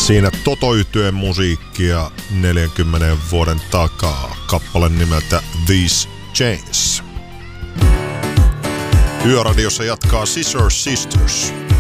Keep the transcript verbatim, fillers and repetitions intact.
Siinä Toto-yhtyeen musiikkia neljänkymmenen vuoden takaa. Kappale nimeltä These Chains. Yöradiossa jatkaa Scissor Sisters.